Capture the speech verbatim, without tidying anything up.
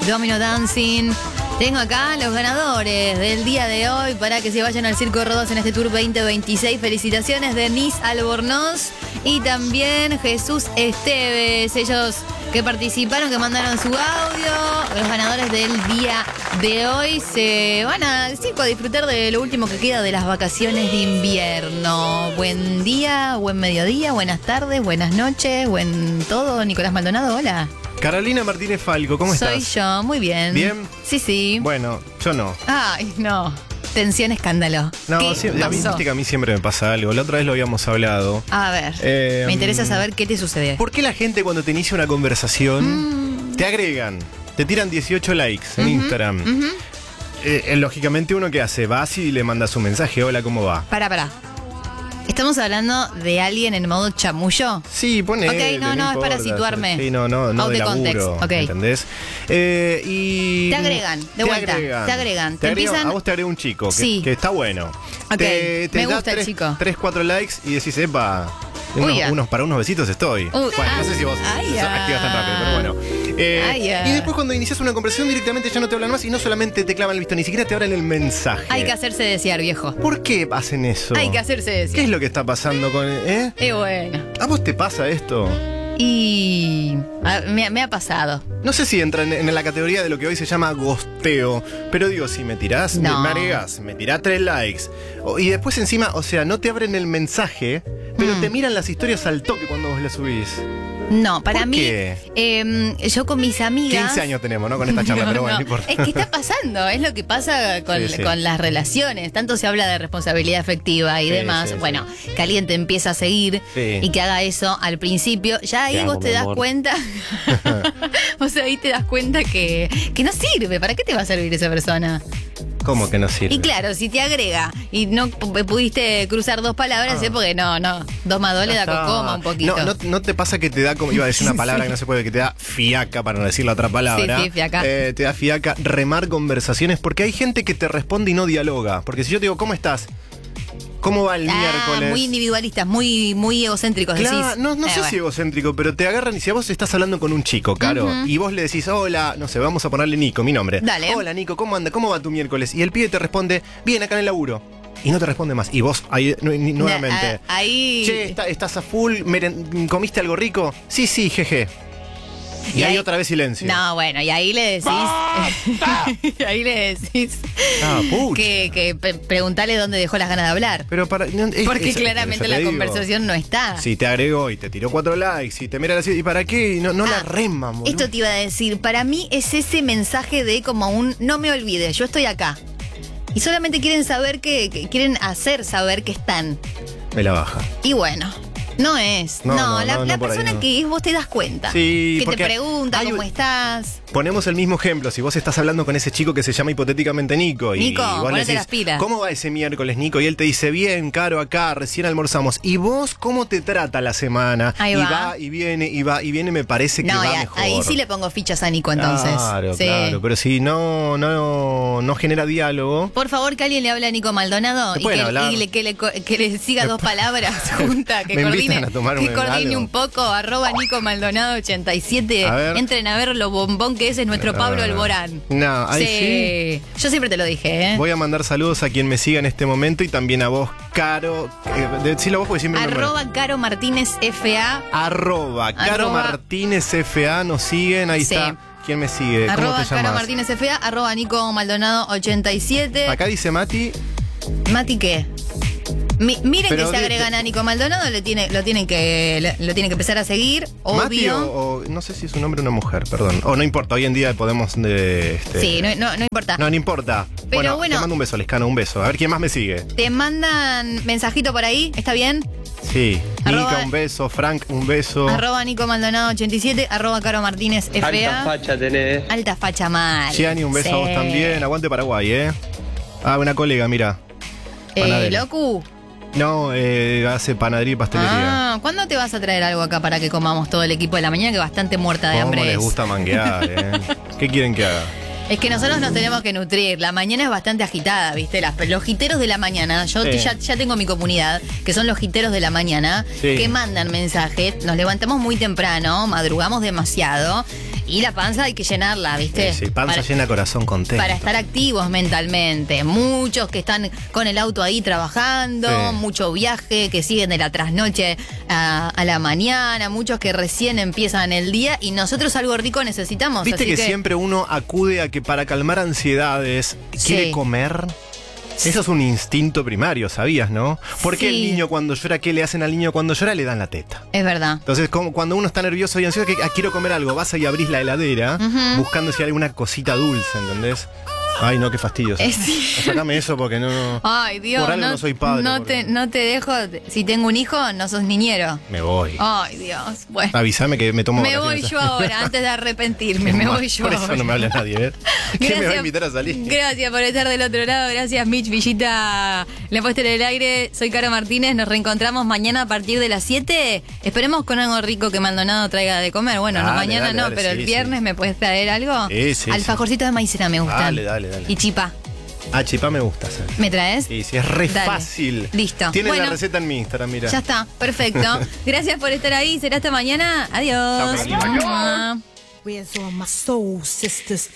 Domino Dancing. Tengo acá los ganadores del día de hoy para que se vayan al Circo Rodó en este Tour veinte veintiséis. Felicitaciones, Denise Albornoz y también Jesús Esteves. Ellos que participaron, que mandaron su audio. Los ganadores del día de hoy se van al circo a disfrutar de lo último que queda de las vacaciones de invierno. Buen día, buen mediodía, buenas tardes, buenas noches, buen todo. Nicolás Maldonado, hola. Carolina Martínez Falco, ¿cómo estás? Soy yo, muy bien. ¿Bien? Sí, sí. Bueno, yo no. Ay, no. Tensión, escándalo. No, ¿Qué sí, a mí, pasó? viste que a mí siempre me pasa algo. La otra vez lo habíamos hablado. A ver, Eh, me interesa saber qué te sucede. ¿Por qué la gente cuando te inicia una conversación Mm. te agregan? Te tiran dieciocho likes en Ujú, Instagram. ujú. Eh, eh, lógicamente uno que hace, va así y le manda su mensaje, hola, ¿cómo va? Pará, pará. ¿Estamos hablando de alguien en modo chamullo? Sí, pone. Ok, no, no, es para situarme. Sí, no, no, no Out de the context, laburo, ok. ¿entendés? Eh, y Te agregan, de te vuelta, agregan, te agregan, te Te agregan- empiezan- A vos te agrega un chico, que, Sí. que está bueno. Ok, Te, te me da gusta el tres, chico. tres, cuatro likes y decís, epa, Uy, unos, ya. unos- para unos besitos estoy. Uy, bueno, ah, no sé si vos ay, sos ya. activas tan rápido, pero bueno. Eh, Ay, ya. y después cuando inicias una conversación directamente ya no te hablan más y no solamente te clavan el visto, ni siquiera te abren el mensaje. Hay que hacerse desear, viejo. ¿Por qué hacen eso? Hay que hacerse ¿Qué desear. es lo que está pasando con... eh? Y bueno. ¿A vos te pasa esto? Y... a- me, me ha pasado. No sé si entra en, en la categoría de lo que hoy se llama gosteo, pero digo, si me tirás, No. me agregás, me tirás tres likes, o- y después encima, o sea, no te abren el mensaje, pero Mm. te miran las historias al toque cuando vos le subís. No, para ¿Por mí, qué? eh, yo con mis amigas... quince años tenemos, ¿no? Con esta charla, No, pero bueno, no. no importa. Es que está pasando, es lo que pasa con, Sí, sí. con las relaciones. Tanto se habla de responsabilidad afectiva y Sí, demás. sí, sí. Bueno, Caliente empieza a seguir Sí. y que haga eso al principio. Ya ahí Te vos amo, te mi das amor. cuenta. Vos ahí te das cuenta que, que no sirve. ¿Para qué te va a servir esa persona? ¿Cómo que no sirve? Y claro, si te agrega y no p- pudiste cruzar dos palabras, Ah. es porque no, no. Dos más dos le da Ya con está. coma un poquito. No, no, no te pasa que te da, como iba a decir una palabra que no se puede, que te da fiaca, para no decir la otra palabra. Sí, sí, fiaca. Eh, te da fiaca remar conversaciones, porque hay gente que te responde y no dialoga. Porque si yo te digo, ¿cómo estás? ¿Cómo va el Ah, miércoles? muy individualistas, muy, muy egocéntricos. Claro, decís. no, no Eh, sé bueno. si egocéntrico, pero te agarran y si a vos estás hablando con un chico, Caro, Ujú. y vos le decís, hola, no sé, vamos a ponerle Nico, mi nombre. Dale. Hola, Nico, ¿cómo anda? ¿Cómo va tu miércoles? Y el pibe te responde, bien, acá en el laburo. Y no te responde más. Y vos, ahí, nu- ni- nuevamente, Ah, ahí. che, está- ¿estás a full? Meren- ¿Comiste algo rico? Sí, sí, jeje. Y, Y ahí ahí- otra vez silencio. No, bueno, y ahí le decís. y ahí le decís. Ah, puch. que, que pe- preguntale dónde dejó las ganas de hablar. Pero para, no, es- Porque es- claramente yo te la digo, conversación no está. Si te agregó y te tiró cuatro likes y te mira así, ¿y para qué? Y no, no la Ah, reman, boludo. Esto te iba a decir, para mí es ese mensaje de como un no me olvides, yo estoy acá. Y solamente quieren saber que, que quieren hacer saber que están. Me la baja. Y bueno, no es. No, No, no, la, no, la no, por ahí persona no. que es vos te das cuenta. Sí, que te porque pregunta hay cómo un- estás. Ponemos el mismo ejemplo. Si vos estás hablando con ese chico que se llama hipotéticamente Nico y Nico, vos le ponete decís, las pilas. ¿cómo va ese miércoles, Nico? Y él te dice, bien, Caro, acá, recién almorzamos. ¿Y vos cómo te trata la semana? Ahí y va. va, y viene, y va, y viene, me parece que No, va y a- mejor. ahí sí le pongo fichas a Nico entonces. Claro, Sí. claro. Pero si no, no, no genera diálogo. Por favor, que alguien le hable a Nico Maldonado ¿Me y, pueden que, hablar? y le, que, le, co- que le siga dos palabras juntas, que me coordine, invitan a tomar que un coordine helado. un poco, arroba Nico Maldonado ochenta y siete. A ver. Entren a ver lo bombón que es, es nuestro Pablo Ah, Alborán. No, ahí sí. Yo siempre te lo dije, ¿eh? Voy a mandar saludos a quien me siga en este momento y también a vos, Caro. Eh, decilo vos porque siempre me Arroba Caro Martínez F A. Arroba, Caro Arroba- Martínez F A, nos siguen, ahí Sí. está. ¿Quién me sigue? ¿Cómo Arroba te Caro llamas? Martínez F A. Arroba Nico Maldonado ochenta y siete. Acá dice Mati, Mati, ¿qué? Mi- miren Pero que se de- agregan a Nico Maldonado, le tiene, lo, tienen que, le- lo tienen que empezar a seguir, Mati obvio. o, o- no sé si es un hombre o una mujer, perdón. O no importa, hoy en día podemos de, este, Sí, no, no, no importa. no, no importa. Pero bueno. Te mando un beso, Lescano, un beso. A ver quién más me sigue. Te mandan mensajito por ahí, ¿está bien? Sí. Arroba- Nica, un beso. Frank, un beso. Arroba Nico Maldonado ochenta y siete, arroba Caro Martínez F A. Alta facha tenés. Alta facha mal. Gianni, un beso Sí. a vos también. Aguante Paraguay, ¿eh? Ah, una colega, mira. Eh, Panadera. Locu. No, eh, hace panadería y pastelería. Ah, ¿cuándo te vas a traer algo acá para que comamos todo el equipo de la mañana que bastante muerta de ¿Cómo hambre les es? gusta manguear, eh? ¿Qué quieren que haga? Es que nosotros nos tenemos que nutrir. La mañana es bastante agitada, ¿viste? Las, los jiteros de la mañana, yo Sí. ya, ya tengo mi comunidad, que son los jiteros de la mañana, Sí. que mandan mensajes. Nos levantamos muy temprano, madrugamos demasiado. Y la panza hay que llenarla, ¿viste? Sí, sí, panza para, llena, corazón contento. Para estar activos mentalmente. Muchos que están con el auto ahí trabajando, Sí. mucho viaje, que siguen de la trasnoche a, a la mañana, muchos que recién empiezan el día y nosotros algo rico necesitamos. Viste así que, que siempre uno acude a que para calmar ansiedades quiere Sí. comer. Eso es un instinto primario, ¿sabías, no? Porque Sí. el niño cuando llora, ¿qué le hacen al niño cuando llora? Le dan la teta. Es verdad. Entonces, como cuando uno está nervioso y ansioso, que ah, quiero comer algo, vas y abrís la heladera Ujú. buscando si hay alguna cosita dulce, ¿entendés? Ay, no, qué fastidio. Es cierto. Sácame eso porque no... Ay, Dios. Por algo no soy padre, No porque- te, no te dejo. Si tengo un hijo, no sos niñero. Me voy. Ay, Dios. Bueno. Avísame que me tomo Me voy vacaciones. yo ahora, antes de arrepentirme. Me voy yo. Por eso no me habla nadie, ¿eh? ¿Quién me va a invitar a salir? Gracias por estar del otro lado. Gracias, Mitch Villita. La puesta en el aire. Soy Caro Martínez. Nos reencontramos mañana a partir de las siete. Esperemos con algo rico que Maldonado traiga de comer. Bueno, no Dale, mañana dale, no, dale, pero sí, el viernes sí. me puedes traer algo. Sí, sí, Alfajorcito de maicena me gustan. Dale, dale, dale. Y chipá. Ah, chipá me gusta hacer. ¿Me traes? Sí, sí, es re Dale. fácil. Listo. Tiene Bueno. la receta en mi Instagram, mira. Ya está, perfecto. Gracias por estar ahí. Será hasta mañana. Adiós. Chao, Carolina. Mua. Where's all my soul sisters?